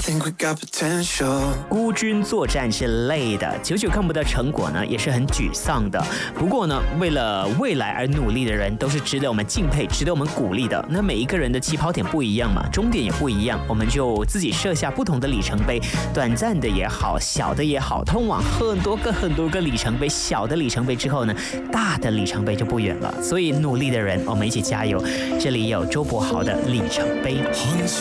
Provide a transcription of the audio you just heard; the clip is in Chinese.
think we got potential。 孤军作战是累的，久久看不到成果呢，也是很沮丧的。不过呢，为了未来而努力的人，都是值得我们敬佩、值得我们鼓励的。那每一个人的起跑点不一样嘛，终点也不一样，我们就自己设下不同的里程碑，短暂的也好，小的也好，通往很多个里程碑。小的里程碑之后呢，大的里程碑就不远了。所以努力的人，我们一起加油。这里有周柏豪的里程碑。